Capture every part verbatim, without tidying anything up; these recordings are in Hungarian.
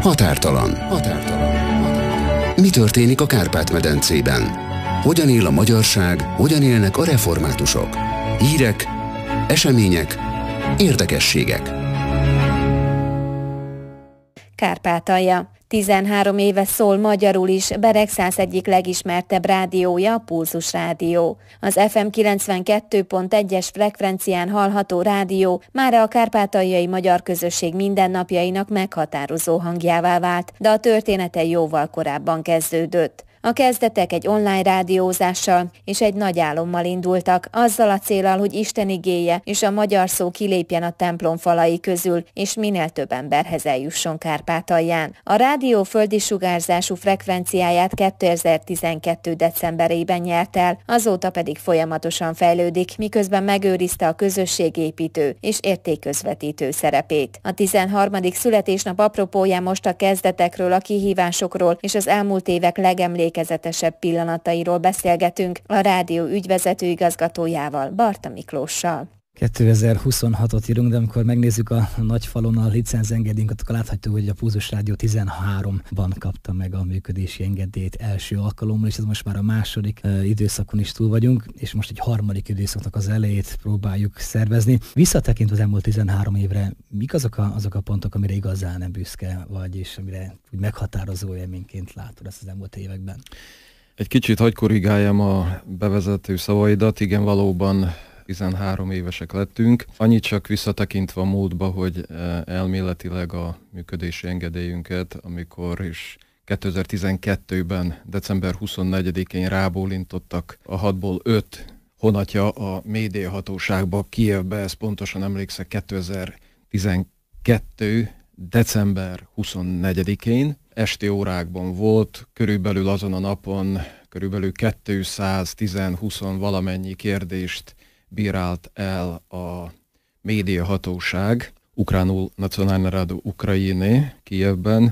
Határtalan. Határtalan. Mi történik a Kárpát-medencében? Hogyan él a magyarság, hogyan élnek a reformátusok? Hírek, események, érdekességek. Kárpátalja. tizenhárom éve szól magyarul is, Beregszász egyik legismertebb rádiója, a Pulzus Rádió. Az ef em kilencvenkettő pont egyes frekvencián hallható rádió mára a kárpátaljai magyar közösség mindennapjainak meghatározó hangjává vált, de a története jóval korábban kezdődött. A kezdetek egy online rádiózással és egy nagy álommal indultak, azzal a céllal, hogy Isten igéje és a magyar szó kilépjen a templom falai közül, és minél több emberhez eljusson Kárpátalján. A rádió földi sugárzású frekvenciáját kétezer-tizenkettő decemberében nyert el, azóta pedig folyamatosan fejlődik, miközben megőrizte a közösségépítő és értékközvetítő szerepét. A tizenharmadik születésnap apropóján most a kezdetekről, a kihívásokról és az elmúlt évek legemlékezetesebb pillanatairól beszélgetünk a rádió ügyvezető igazgatójával, Barta Miklóssal. kétezer-huszonhatot írunk, de amikor megnézzük a nagyfalon a licenzengedélyünket, akkor láthatjuk, hogy a Pulzus Rádió tizenháromban kapta meg a működési engedélyt első alkalommal, és ez most már a második uh, időszakon is túl vagyunk, és most egy harmadik időszaknak az elejét próbáljuk szervezni. Visszatekintve az elmúlt tizenhárom évre, mik azok a, azok a pontok, amire igazán nem büszke vagy, és amire úgy meghatározó élményként látod ezt az elmúlt években? Egy kicsit hagy korrigáljam a bevezető szavaidat, igen, valóban tizenhárom évesek lettünk. Annyit csak visszatekintve a múltba, hogy elméletileg a működési engedélyünket, amikor is kétezer-tizenkettőben, december huszonnegyedikén rábólintottak a hatból öt honatja a médiahatóságba, Kijevbe, ez pontosan emlékszek, kétezer-tizenkettő. december huszonnegyedikén. Esti órákban volt, körülbelül azon a napon körülbelül kétszáz-tíz-húsz valamennyi kérdést bírált el a médiahatóság, Ukránul Nacionálna Rada Ukrajiny Kijevben.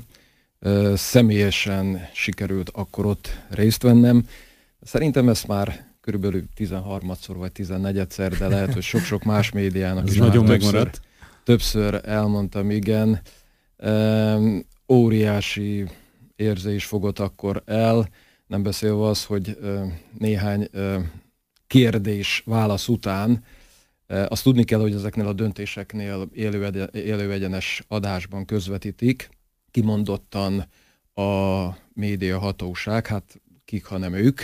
Személyesen sikerült akkor ott részt vennem. Szerintem ezt már körülbelül tizenharmadszor vagy tizennegyedszer, de lehet, hogy sok-sok más médiának is nagyon többször, megmaradt. többször elmondtam, igen. Óriási érzés fogott akkor el, nem beszélve az, hogy néhány kérdés válasz után azt tudni kell, hogy ezeknél a döntéseknél élő, élő egyenes adásban közvetítik, kimondottan a médiahatóság, hát kik, hanem ők,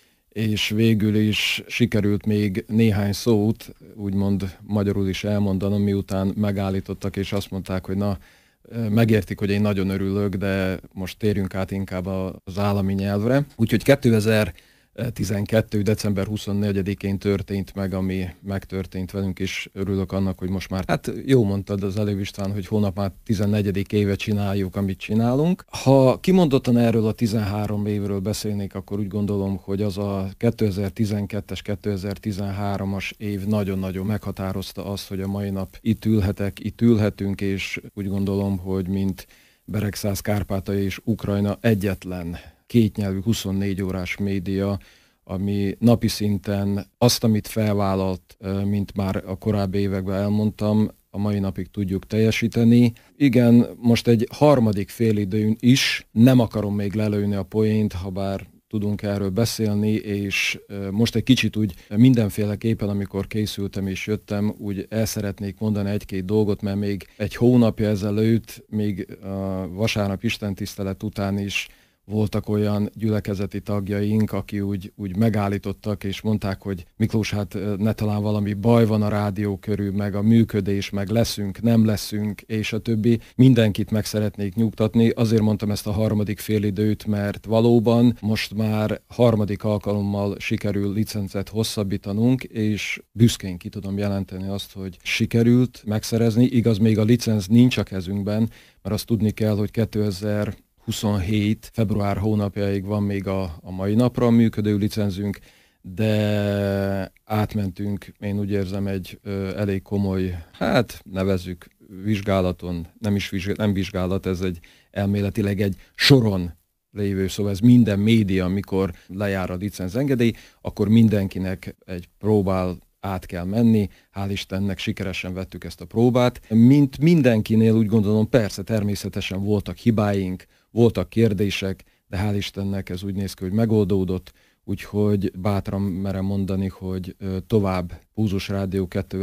és végül is sikerült még néhány szót, úgymond magyarul is elmondanom, miután megállítottak, és azt mondták, hogy na, megértik, hogy én nagyon örülök, de most térjünk át inkább az állami nyelvre. Úgyhogy kétezer-tizenkettő. december huszonnegyedikén történt meg, ami megtörtént velünk, és örülök annak, hogy most már, hát jó mondtad az előbb István, hogy hónap már tizennegyedik éve csináljuk, amit csinálunk. Ha kimondottan erről a tizenhárom évről beszélnék, akkor úgy gondolom, hogy az a kétezer-tizenkettes, kétezer-tizenháromas év nagyon-nagyon meghatározta azt, hogy a mai nap itt ülhetek, itt ülhetünk, és úgy gondolom, hogy mint Beregszász, Kárpátalja és Ukrajna egyetlen kétnyelvű huszonnégy órás média, ami napi szinten azt, amit felvállalt, mint már a korábbi években elmondtam, a mai napig tudjuk teljesíteni. Igen, most egy harmadik félidőn is nem akarom még lelőni a poént, ha bár tudunk erről beszélni, és most egy kicsit úgy mindenféleképpen, amikor készültem és jöttem, úgy el szeretnék mondani egy-két dolgot, mert még egy hónapja ezelőtt, még a vasárnap istentisztelet után is voltak olyan gyülekezeti tagjaink, aki úgy, úgy megállítottak, és mondták, hogy Miklós, hát ne talán valami baj van a rádió körül, meg a működés, meg leszünk, nem leszünk, és a többi. Mindenkit meg szeretnék nyugtatni. Azért mondtam ezt a harmadik félidőt, mert valóban most már harmadik alkalommal sikerül licencet hosszabbítanunk, és büszkén ki tudom jelenteni azt, hogy sikerült megszerezni. Igaz, még a licenc nincs a kezünkben, mert azt tudni kell, hogy kétezer-huszonhét február hónapjáig van még a, a mai napra a működő licenzünk, de átmentünk, én úgy érzem, egy ö, elég komoly, hát nevezzük vizsgálaton, nem is vizsgálat, nem vizsgálat, ez egy elméletileg egy soron lévő, szóval ez minden média, amikor lejár a licenzengedély, akkor mindenkinek egy próbál át kell menni. Hál' Istennek sikeresen vettük ezt a próbát. Mint mindenkinél úgy gondolom, persze természetesen voltak hibáink, voltak kérdések, de hál' Istennek ez úgy néz ki, hogy megoldódott, úgyhogy bátran merem mondani, hogy tovább Pulzus Rádió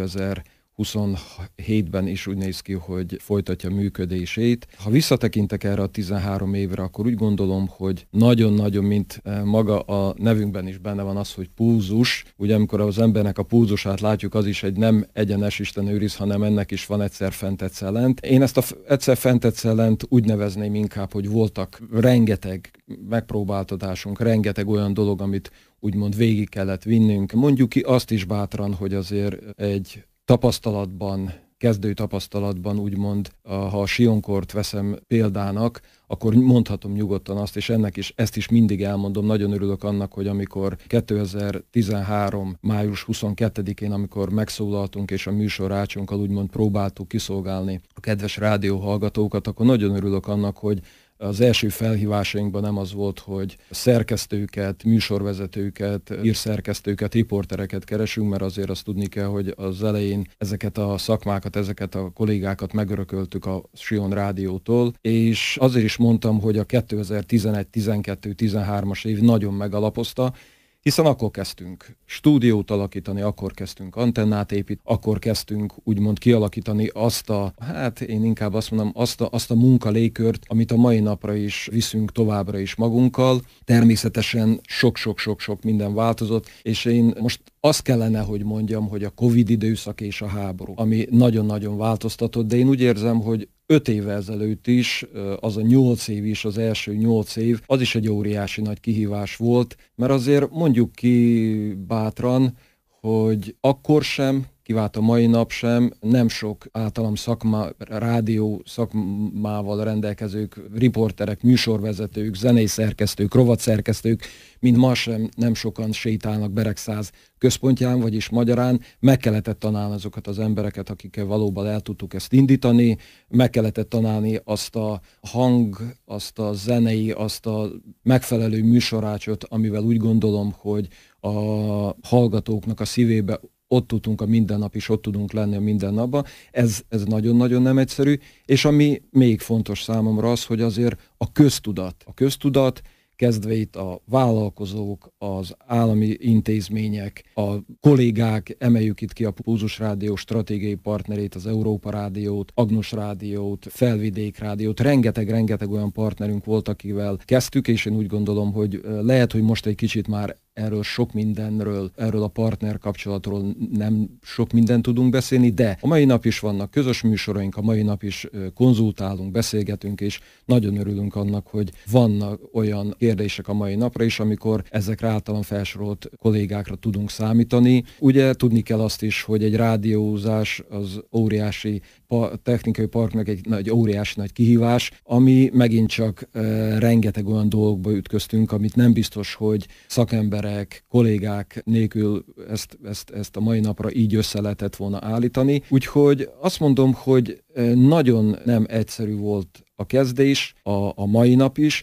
kétezer-huszonhétben is úgy néz ki, hogy folytatja működését. Ha visszatekintek erre a tizenhárom évre, akkor úgy gondolom, hogy nagyon-nagyon, mint maga a nevünkben is benne van az, hogy pulzus. Ugye amikor az embernek a pulzusát látjuk, az is egy nem egyenes Isten őriz, hanem ennek is van egyszer fentett szellent. Én ezt a egyszer fentett szellent úgy nevezném inkább, hogy voltak rengeteg megpróbáltatásunk, rengeteg olyan dolog, amit úgymond végig kellett vinnünk. Mondjuk ki azt is bátran, hogy azért egy tapasztalatban, kezdő tapasztalatban úgymond, ha a Sionkort veszem példának, akkor mondhatom nyugodtan azt, és ennek is, ezt is mindig elmondom, nagyon örülök annak, hogy amikor kétezer-tizenhárom. május huszonkettedikén, amikor megszólaltunk, és a műsor ácsunkkal úgymond próbáltuk kiszolgálni a kedves rádióhallgatókat, akkor nagyon örülök annak, hogy az első felhívásainkban nem az volt, hogy szerkesztőket, műsorvezetőket, hírszerkesztőket, riportereket keresünk, mert azért azt tudni kell, hogy az elején ezeket a szakmákat, ezeket a kollégákat megörököltük a Sion Rádiótól, és azért is mondtam, hogy a kétezer-tizenegy, tizenkettő, tizenhármas év nagyon megalapozta, hiszen akkor kezdtünk stúdiót alakítani, akkor kezdtünk antennát építeni, akkor kezdtünk úgymond kialakítani azt a, hát én inkább azt mondom, azt a, azt a munkalégkört, amit a mai napra is viszünk továbbra is magunkkal. Természetesen sok-sok-sok-sok minden változott, és én most azt kellene, hogy mondjam, hogy a Covid időszak és a háború, ami nagyon-nagyon változtatott, de én úgy érzem, hogy öt évvel ezelőtt is, az a nyolc év is, az első nyolc év, az is egy óriási nagy kihívás volt, mert azért mondjuk ki bátran, hogy akkor sem, kivált a mai nap sem, nem sok általam szakma, rádió szakmával rendelkezők, riporterek, műsorvezetők, zenei szerkesztők, rovatszerkesztők, mint ma sem nem sokan sétálnak Beregszáz központján, vagyis magyarán meg kellett találni azokat az embereket, akikkel valóban el tudtuk ezt indítani, meg kellett találni azt a hang, azt a zenei, azt a megfelelő műsorácsot, amivel úgy gondolom, hogy a hallgatóknak a szívébe ott tudunk a mindennap is, ott tudunk lenni a mindennapban. Ez, ez nagyon-nagyon nem egyszerű, és ami még fontos számomra az, hogy azért a köztudat, a köztudat kezdve itt a vállalkozók, az állami intézmények, a kollégák, emeljük itt ki a Pulzus Rádió stratégiai partnerét, az Európa Rádiót, Agnus Rádiót, Felvidék Rádiót, rengeteg-rengeteg olyan partnerünk volt, akivel kezdtük, és én úgy gondolom, hogy lehet, hogy most egy kicsit már erről sok mindenről, erről a partner kapcsolatról nem sok mindent tudunk beszélni, de a mai nap is vannak közös műsoraink, a mai nap is konzultálunk, beszélgetünk, és nagyon örülünk annak, hogy vannak olyan kérdések a mai napra is, amikor ezekre általán felsorolt kollégákra tudunk számítani. Ugye tudni kell azt is, hogy egy rádiózás az óriási pa- technikai parknak egy nagy, óriási nagy kihívás, ami megint csak e, rengeteg olyan dolgokba ütköztünk, amit nem biztos, hogy szakember kollégák nélkül ezt, ezt, ezt a mai napra így össze lehetett volna állítani. Úgyhogy azt mondom, hogy nagyon nem egyszerű volt a kezdés, a, a mai nap is,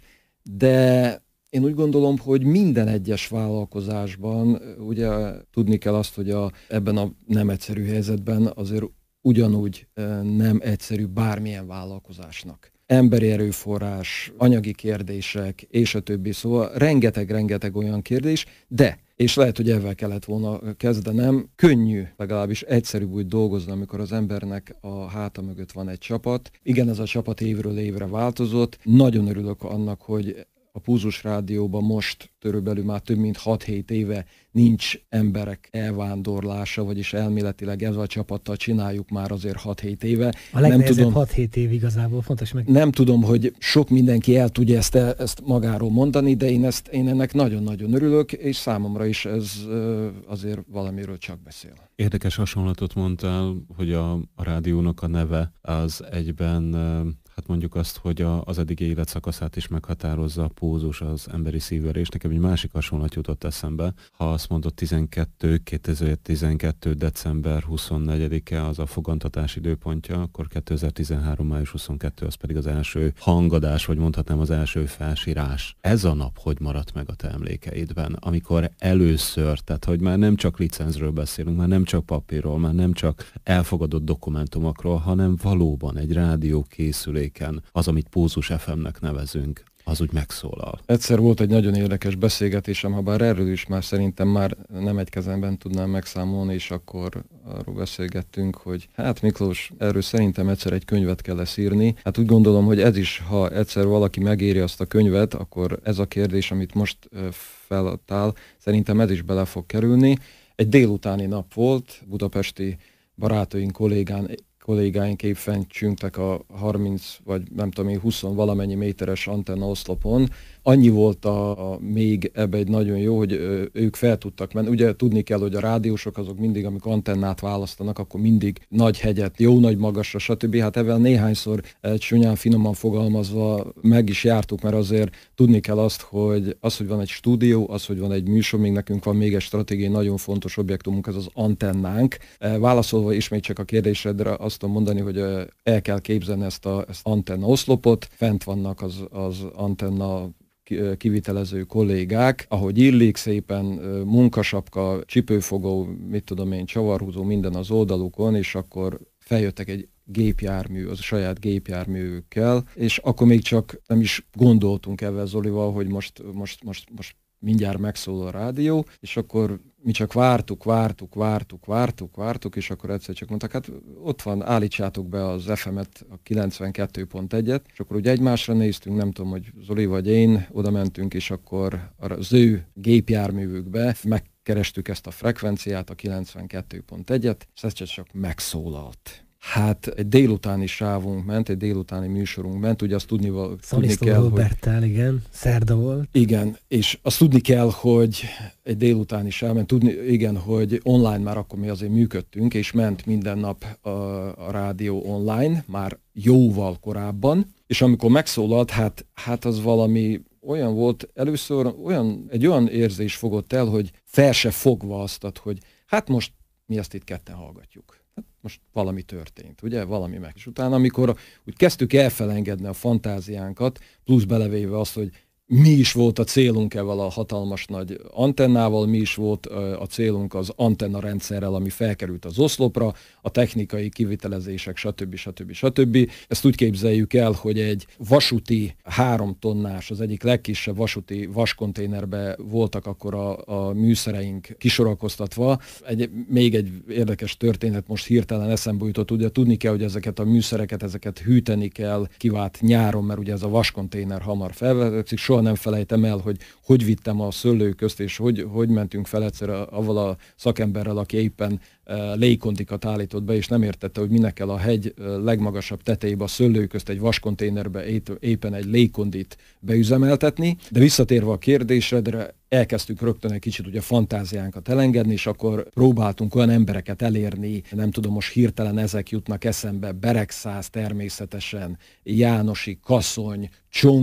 de én úgy gondolom, hogy minden egyes vállalkozásban, ugye tudni kell azt, hogy a, ebben a nem egyszerű helyzetben azért ugyanúgy nem egyszerű bármilyen vállalkozásnak. Emberi erőforrás, anyagi kérdések, és a többi. Szóval rengeteg-rengeteg olyan kérdés, de, és lehet, hogy ezzel kellett volna kezdenem, könnyű, legalábbis egyszerűbb úgy dolgozni, amikor az embernek a háta mögött van egy csapat. Igen, ez a csapat évről évre változott. Nagyon örülök annak, hogy a Pulzus Rádióban most körülbelül már több mint hat-hét éve nincs emberek elvándorlása, vagyis elméletileg ezzel a csapattal csináljuk már azért hat-hét éve. A legnehezebb hat-hét év igazából fontos meg. Nem tudom, hogy sok mindenki el tudja ezt, ezt magáról mondani, de én, ezt, én ennek nagyon-nagyon örülök, és számomra is ez azért valamiről csak beszél. Érdekes hasonlatot mondtál, hogy a, a rádiónak a neve az egyben Hát mondjuk azt, hogy a, az eddigi életszakaszát is meghatározza a pulzus, az emberi szívverés. Nekem egy másik hasonlat jutott eszembe. Ha azt mondod tizenkettő, kétezer-tizenkettő. december huszonnegyedike az a fogantatás időpontja, akkor kétezer-tizenhárom. május huszonkettő az pedig az első hangadás, vagy mondhatnám az első felsírás. Ez a nap hogy maradt meg a te emlékeidben, amikor először, tehát hogy már nem csak licenzről beszélünk, már nem csak papírról, már nem csak elfogadott dokumentumokról, hanem valóban egy rádiókészüléken, az, amit Pulzus ef em-nek nevezünk, az úgy megszólal. Egyszer volt egy nagyon érdekes beszélgetésem, ha bár erről is már szerintem már nem egy kezemben tudnám megszámolni, és akkor arról beszélgettünk, hogy hát Miklós, erről szerintem egyszer egy könyvet kell lesz írni. Hát úgy gondolom, hogy ez is, ha egyszer valaki megéri azt a könyvet, akkor ez a kérdés, amit most feladtál, szerintem ez is bele fog kerülni. Egy délutáni nap volt, budapesti barátaink, kollégán, kollégáink éppen csüngtek a harminc vagy nem tudom én húsz valamennyi méteres antenna oszlopon. Annyi volt a, a még ebbe egy nagyon jó, hogy ö, ők fel tudtak menni. Ugye tudni kell, hogy a rádiósok azok mindig, amikor antennát választanak, akkor mindig nagy hegyet, jó nagy magasra, stb. Hát ebben néhányszor egy csúnyán finoman fogalmazva meg is jártuk, mert azért tudni kell azt, hogy az, hogy van egy stúdió, az, hogy van egy műsor, még nekünk van még egy stratégiai nagyon fontos objektumunk, ez az antennánk. Válaszolva ismét csak a kérdésedre azt tudom mondani, hogy el kell képzelni ezt az ezt antenna oszlopot, fent vannak az, az antenna kivitelező kollégák, ahogy illik, szépen munkasapka, csipőfogó, mit tudom én, csavarhúzó, minden az oldalukon, és akkor feljöttek egy gépjármű, az a saját gépjárműkkel, és akkor még csak nem is gondoltunk ebben Zolival, hogy most, most, most, most mindjárt megszól a rádió, és akkor mi csak vártuk, vártuk, vártuk, vártuk, vártuk, és akkor egyszer csak mondtak, hát ott van, állítsátok be az ef em-et, a kilencvenkettő pont egyet, és akkor ugye egymásra néztünk, nem tudom, hogy Zoli vagy én, oda mentünk, és akkor az ő gépjárművükbe megkerestük ezt a frekvenciát, a kilencvenkettő pont egyet, és ez csak megszólalt. Hát egy délutáni sávunk ment, egy délutáni műsorunk ment, ugye azt tudni, tudni kell, Roberttel, hogy... igen, szerda volt. Igen, és azt tudni kell, hogy egy délutáni sáv ment, tudni, igen, hogy online már akkor mi azért működtünk, és ment minden nap a, a rádió online, már jóval korábban, és amikor megszólalt, hát, hát az valami olyan volt, először olyan, egy olyan érzés fogott el, hogy fel se fogva azt, hogy hát most mi ezt itt ketten hallgatjuk. Hát most valami történt, ugye? Valami meg. És utána, amikor úgy kezdtük elfelengedni a fantáziánkat, plusz belevéve azt, hogy mi is volt a célunk ezzel a hatalmas nagy antennával, mi is volt a célunk az antenna rendszerrel, ami felkerült az oszlopra, a technikai kivitelezések, stb. stb. stb. Ezt úgy képzeljük el, hogy egy vasúti három tonnás, az egyik legkisebb vasúti vaskonténerbe voltak akkor a, a műszereink kisorakoztatva. Egy, még egy érdekes történet most hirtelen eszembe jutott, ugye tudni kell, hogy ezeket a műszereket, ezeket hűteni kell, kivált nyáron, mert ugye ez a vaskonténer hamar felvezekszik. Soha nem felejtem el, hogy hogy vittem a szőlő közt, és hogy, hogy mentünk fel egyszer avval a szakemberrel, aki éppen uh, légkondikat állított be, és nem értette, hogy minek kell a hegy uh, legmagasabb tetejébe a szőlő közt egy vaskonténerbe éppen egy légkondit beüzemeltetni. De visszatérve a kérdésre, de elkezdtük rögtön egy kicsit ugye fantáziánkat elengedni, és akkor próbáltunk olyan embereket elérni, nem tudom, most hirtelen ezek jutnak eszembe, Beregszász természetesen, Jánosi, Kaszony, Csong,